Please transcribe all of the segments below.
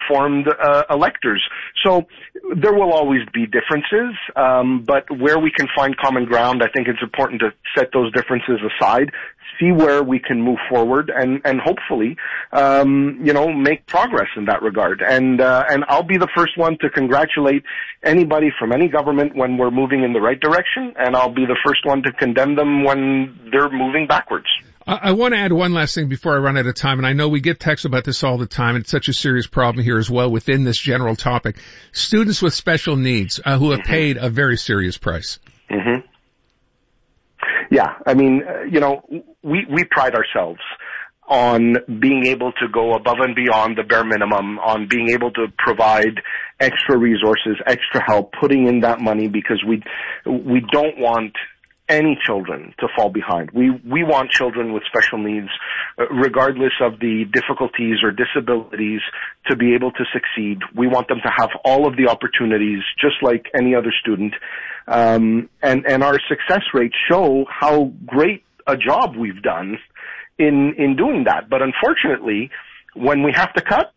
informed electors. So there will always be differences, but where we can find common ground, I think it's important to set those differences aside, see where we can move forward, and hopefully, make progress in that regard. And I'll be the first one to congratulate anybody from any government when we're moving in the right direction, and I'll be the first one to condemn them when they're moving backwards. I want to add one last thing before I run out of time, and I know we get texts about this all the time, and it's such a serious problem here as well within this general topic. Students with special needs who have paid a very serious price. Mm-hmm. Yeah, I mean, we pride ourselves on being able to go above and beyond the bare minimum, on being able to provide extra resources, extra help, putting in that money, because we don't want any children to fall behind. We want children with special needs, regardless of the difficulties or disabilities, to be able to succeed. We want them to have all of the opportunities, just like any other student. And our success rates show how great a job we've done in doing that. But unfortunately, when we have to cut,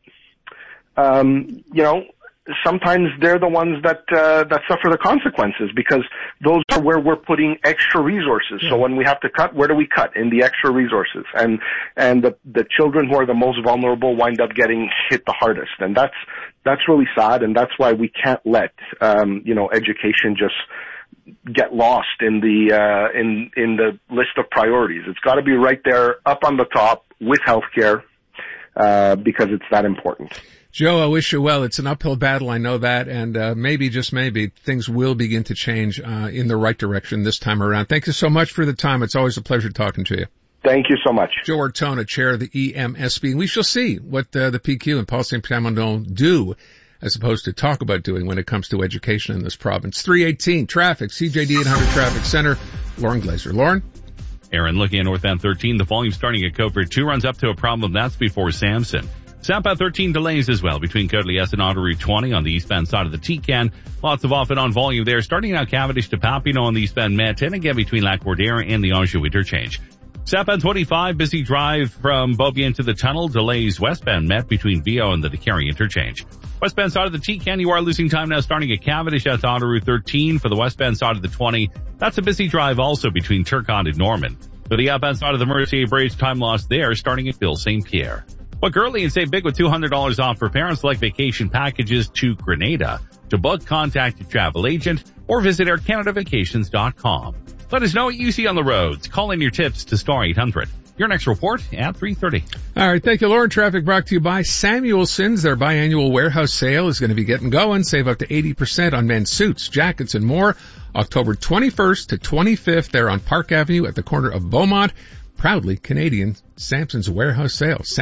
sometimes they're the ones that suffer the consequences, because those are where we're putting extra resources. So when we have to cut, where do we cut? In the extra resources. And the children who are the most vulnerable wind up getting hit the hardest. And that's really sad, and that's why we can't let education just get lost in the list of priorities. It's got to be right there, up on the top with healthcare, because it's that important. Joe, I wish you well. It's an uphill battle, I know that, and maybe, just maybe, things will begin to change in the right direction this time around. Thank you so much for the time. It's always a pleasure talking to you. Thank you so much. Joe Ortona, chair of the EMSB, and we shall see what the PQ and Paul St. Pierre Plamondon do, as opposed to talk about doing, when it comes to education in this province. 318 traffic, CJD 800 Traffic Center. Lauren Glazer. Lauren? Aaron, looking at northbound 13, the volume starting at Coburg 2 runs up to a problem. That's before Samson. Southbound 13 delays as well between Côte-Liesse and Autoroute 20 on the eastbound side of the Tican. Lots of off and on volume there, starting out Cavendish to Papineau on the eastbound Met, and again between Lac-Cordère and the Anjou interchange. Southbound 25, busy drive from Beaubien to the tunnel, delays westbound Met between Viau and the Décarie interchange. Westbound side of the Tican, you are losing time now starting at Cavendish at Autoroute 13 for the westbound side of the 20. That's a busy drive also between Turcotte and Norman. For the outbound side of the Mercier Bridge, time lost there starting at Ville St. Pierre. Book early and save big with $200 off for parents like vacation packages to Grenada. To book, contact your travel agent or visit aircanadavacations.com. Let us know what you see on the roads. Call in your tips to star 800. Your next report at 3:30. All right. Thank you, Lauren. Traffic brought to you by Samuelson's. Their biannual warehouse sale is going to be getting going. Save up to 80% on men's suits, jackets, and more. October 21st to 25th. They're on Park Avenue at the corner of Beaumont. Proudly Canadian. Samuelson's warehouse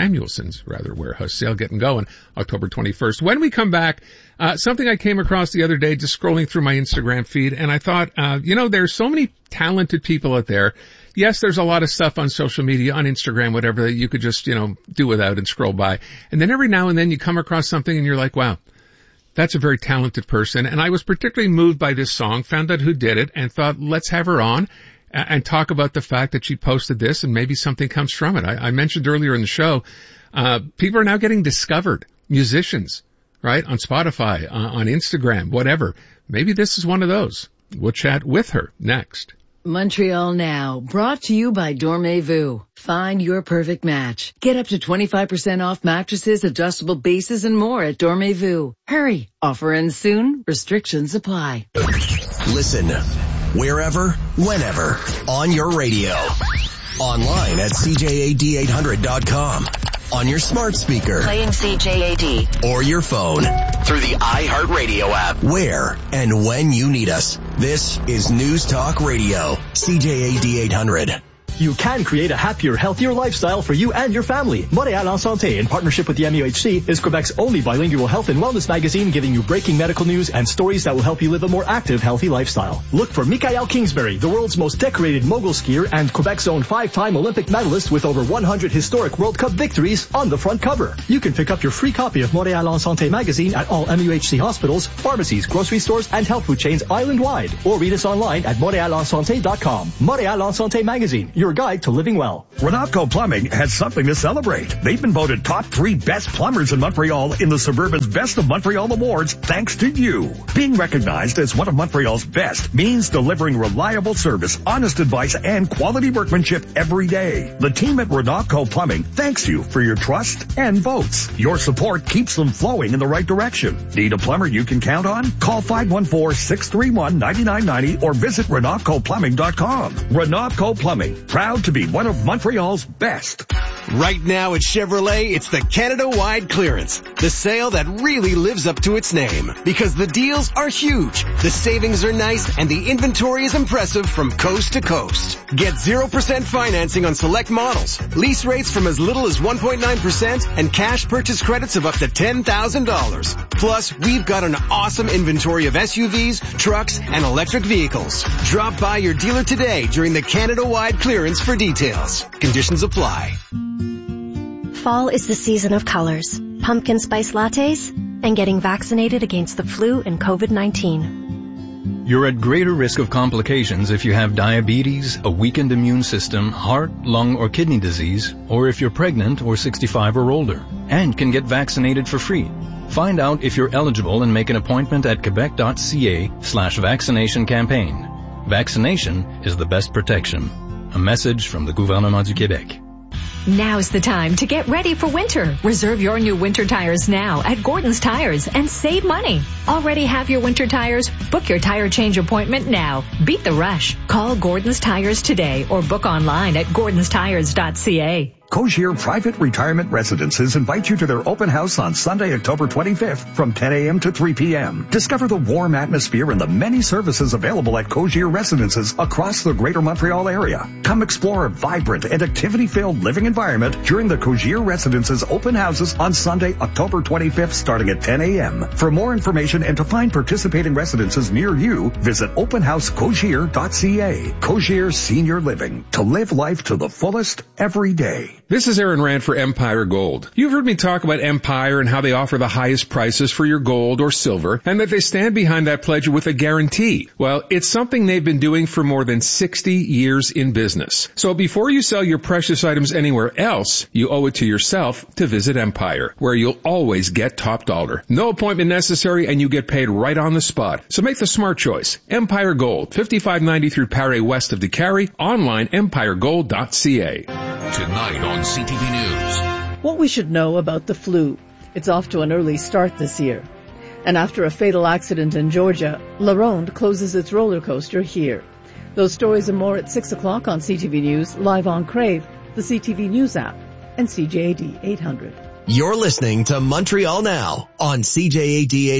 sale getting going October 21st. When we come back, something I came across the other day just scrolling through my Instagram feed, and I thought, there's so many talented people out there. Yes, there's a lot of stuff on social media, on Instagram, whatever, that you could just, do without and scroll by. And then every now and then you come across something and you're like, wow, that's a very talented person. And I was particularly moved by this song, found out who did it, and thought, let's have her on and talk about the fact that she posted this and maybe something comes from it. I mentioned earlier in the show, people are now getting discovered, musicians, right, on Spotify, on Instagram, whatever. Maybe this is one of those. We'll chat with her next. Montreal Now, brought to you by Dormez-vous. Find your perfect match. Get up to 25% off mattresses, adjustable bases, and more at Dormez-vous. Hurry, offer ends soon, restrictions apply. Listen wherever, whenever, on your radio. Online at CJAD800.com. On your smart speaker. Playing CJAD. Or your phone. Through the iHeartRadio app. Where and when you need us. This is News Talk Radio. CJAD 800. You can create a happier, healthier lifestyle for you and your family. Montréal en Santé, in partnership with the MUHC, is Quebec's only bilingual health and wellness magazine, giving you breaking medical news and stories that will help you live a more active, healthy lifestyle. Look for Michael Kingsbury, the world's most decorated mogul skier and Quebec's own 5-time Olympic medalist with over 100 historic World Cup victories, on the front cover. You can pick up your free copy of Montréal en Santé magazine at all MUHC hospitals, pharmacies, grocery stores, and health food chains island-wide. Or read us online at montrealensanté.com. Montréal en Santé magazine, your your guide to living well. Renatco Plumbing has something to celebrate. They've been voted top 3 best plumbers in Montreal in the Suburban's Best of Montreal Awards thanks to you. Being recognized as one of Montreal's best means delivering reliable service, honest advice, and quality workmanship every day. The team at Renatco Plumbing thanks you for your trust and votes. Your support keeps them flowing in the right direction. Need a plumber you can count on? Call 514-631-9990 or visit RenatcoPlumbing.com. Renatco Plumbing, proud to be one of Montreal's best. Right now at Chevrolet, it's the Canada-wide clearance. The sale that really lives up to its name. Because the deals are huge, the savings are nice, and the inventory is impressive from coast to coast. Get 0% financing on select models, lease rates from as little as 1.9%, and cash purchase credits of up to $10,000. Plus, we've got an awesome inventory of SUVs, trucks, and electric vehicles. Drop by your dealer today during the Canada-wide clearance for details. Conditions apply. Fall is the season of colors, pumpkin spice lattes, and getting vaccinated against the flu and COVID-19. You're at greater risk of complications if you have diabetes, a weakened immune system, heart, lung, or kidney disease, or if you're pregnant or 65 or older, and can get vaccinated for free. Find out if you're eligible and make an appointment at quebec.ca/vaccination campaign. Vaccination is the best protection. A message from the Gouvernement du Québec. Now's the time to get ready for winter. Reserve your new winter tires now at Gordon's Tires and save money. Already have your winter tires? Book your tire change appointment now. Beat the rush. Call Gordon's Tires today or book online at gordonstires.ca. Cogier Private Retirement Residences invite you to their open house on Sunday, October 25th from 10 a.m. to 3 p.m. Discover the warm atmosphere and the many services available at Cogier Residences across the Greater Montreal area. Come explore a vibrant and activity-filled living environment during the Cogier Residences open houses on Sunday, October 25th starting at 10 a.m. For more information and to find participating residences near you, visit openhousecogier.ca. Cogier Senior Living. To live life to the fullest every day. This is Aaron Rand for Empire Gold. You've heard me talk about Empire and how they offer the highest prices for your gold or silver, and that they stand behind that pledge with a guarantee. Well, it's something they've been doing for more than 60 years in business. So before you sell your precious items anywhere else, you owe it to yourself to visit Empire, where you'll always get top dollar. No appointment necessary, and you get paid right on the spot. So make the smart choice. Empire Gold, 5590 through Paré west of DeCarry, online empiregold.ca. Tonight on CTV News. What we should know about the flu. It's off to an early start this year. And after a fatal accident in Georgia, La Ronde closes its roller coaster here. Those stories and more at 6 o'clock on CTV News, live on Crave, the CTV News app, and CJAD 800. You're listening to Montreal Now on CJAD